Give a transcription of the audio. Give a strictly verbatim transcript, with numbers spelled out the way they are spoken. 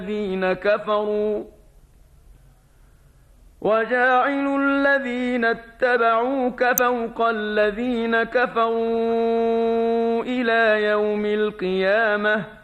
الذين كفروا وجاعل الذين اتبعوك فوق الذين كفروا إلى يوم القيامة